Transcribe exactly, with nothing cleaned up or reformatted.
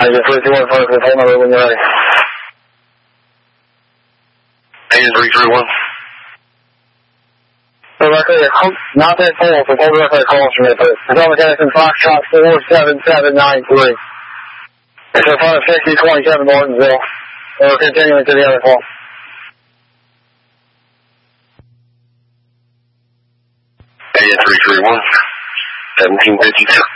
I get three two one first, the phone number when you're ready. A three three one. So right there, not that full, so hold right there, calls from me, please. Potomac Edison, Foxtrot four seven seven nine three. It's in front of sixty twenty-seven Martinsville. And we're continuing to the other call. A three three one. seventeen fifty-two.